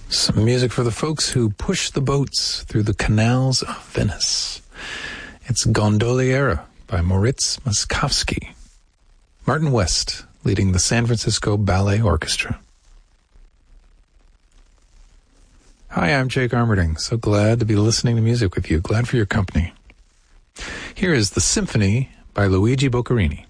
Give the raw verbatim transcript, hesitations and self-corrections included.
Some music for the folks who push the boats through the canals of Venice. It's Gondoliera by Moritz Moszkowski. Martin West leading the San Francisco Ballet Orchestra. Hi, I'm Jake Armerding. So glad to be listening to music with you. Glad for your company. Here is The Symphony by Luigi Boccherini.